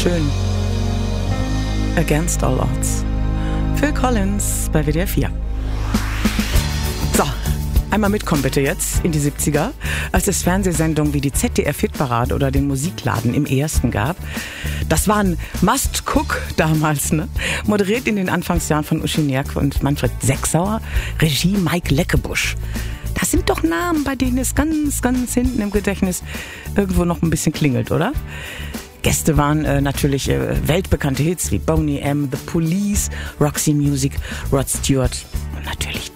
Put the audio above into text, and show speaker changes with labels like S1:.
S1: schön. Against All Odds. Phil Collins bei WDR 4. So, einmal mitkommen bitte jetzt in die 70er, als es Fernsehsendungen wie die ZDF-Hitparade oder den Musikladen im Ersten gab. Das waren Must Cook damals, ne? Moderiert in den Anfangsjahren von Uschi Nerke und Manfred Sechsauer, Regie Mike Leckebusch. Das sind doch Namen, bei denen es ganz, ganz hinten im Gedächtnis irgendwo noch ein bisschen klingelt, oder? Gäste waren natürlich weltbekannte Hits wie Boney M, The Police, Roxy Music, Rod Stewart und natürlich